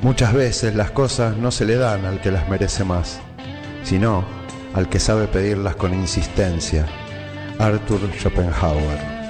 Muchas veces las cosas no se le dan al que las merece más, sino al que sabe pedirlas con insistencia. Arthur Schopenhauer.